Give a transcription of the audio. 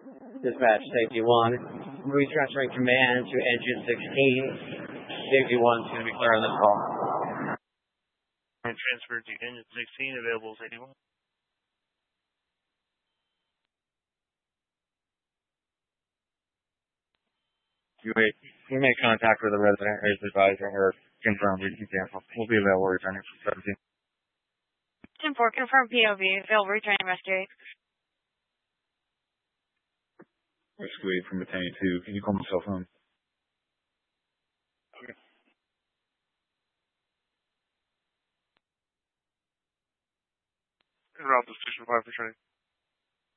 Dispatch Safety 1. We'll be transferring command to engine 16. Safety 1's going to be clear on this call. Transfer to engine 16, available is 81. You make contact with the resident or his advisor or confirm we can cancel. We'll be available returning for 17. 10-4, confirm POV, available returning rescue. Rescue 8 from Battalion 2. Can you call my cell phone? Okay. Route to Station 5 for training.